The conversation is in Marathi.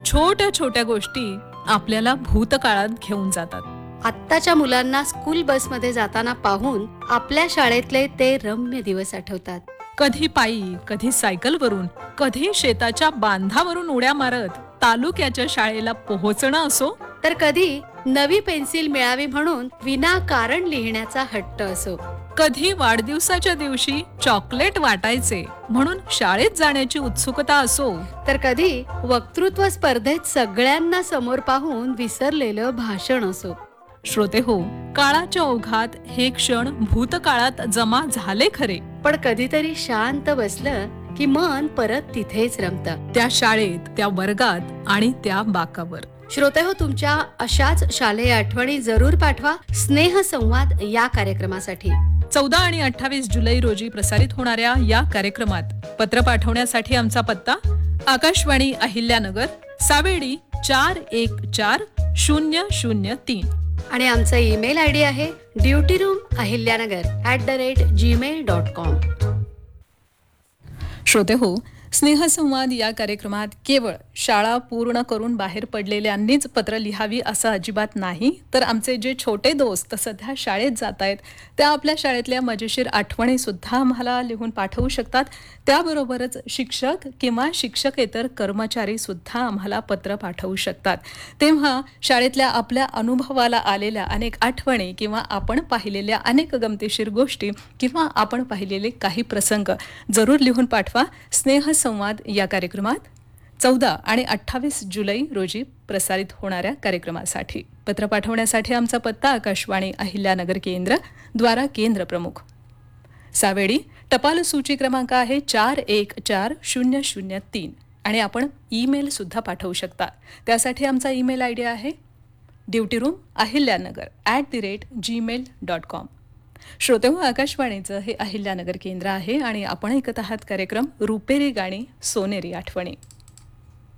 छोट्या छोट्या गोष्टी आपल्याला भूतकाळात घेऊन जातात. आत्ताच्या मुलांना स्कूल बसमध्ये जाताना पाहून आपल्या शाळेतले ते रम्य दिवस आठवतात. कधी पायी, कधी सायकलवरून, कधी शेताच्या बांधावरून उड्या मारत तालुक्याच्या शाळेला पोहोचणं असो, तर कधी नवी पेन्सिल मिळावी म्हणून विनाकारण लिहिण्याचा हट्ट असो, कधी वाढदिवसाच्या दिवशी चॉकलेट वाटायचे म्हणून शाळेत जाण्याची उत्सुकता असो, तर कधी वक्तृत्व स्पर्धेत सगळ्यांना समोर पाहून विसरलेलं भाषण असो. श्रोते हो, काळाच्या ओघात हे क्षण भूतकाळात जमा झाले खरे, पण कधीतरी शांत बसलं की मन परत तिथेच रमतं, त्या शाळेत, त्या वर्गात आणि त्या बाकावर. श्रोते हो, तुमच्या अशाच शालेय आठवणी जरूर पाठवा स्नेहसंवाद या कार्यक्रमासाठी. 14 आणि 28 जुलै रोजी प्रसारित होणाऱ्या या कार्यक्रमात पत्र पाठवण्यासाठी आमचा पत्ता आकाशवाणी अहिल्यानगर, सावेडी 414003 आणि आमचा ईमेल आयडी आहे dutyroomahilyanagr@gmail.com. श्रोते हो, स्नेहसंवाद या कार्यक्रमात केवळ शाळा पूर्ण करून बाहेर पडलेल्यांनीच पत्र लिहावी असं अजिबात नाही, तर आमचे जे छोटे दोस्त सध्या शाळेत जात आहेत त्या आपल्या शाळेतल्या मजेशीर आठवणी सुद्धा आम्हाला लिहून पाठवू शकतात. त्याबरोबरच शिक्षक किंवा शिक्षकेतर कर्मचारी सुद्धा आम्हाला पत्र पाठवू शकतात. तेव्हा शाळेतल्या आपल्या अनुभवाला आलेल्या अनेक आठवणी किंवा आपण पाहिलेल्या अनेक गमतीशीर गोष्टी किंवा आपण पाहिलेले काही प्रसंग जरूर लिहून पाठवा स्नेहसंवाद या कार्यक्रमात 14 आणि 28 जुलै रोजी प्रसारित होणाऱ्या कार्यक्रमासाठी. पत्र पाठवण्यासाठी आमचा पत्ता आकाशवाणी अहिल्यानगर केंद्र, द्वारा केंद्र प्रमुख, सावेडी. टपाल सूची क्रमांक आहे 414003 आणि आपण ईमेल सुद्धा पाठवू शकता. त्यासाठी आमचा ईमेल आयडी आहे dutyroomahilyanagr@gmail.com. श्रोते हो, आकाशवाणीचं हे अहिल्यानगर केंद्र आहे आणि आपण ऐकत आहात कार्यक्रम रुपेरी गाणी सोनेरी आठवणी.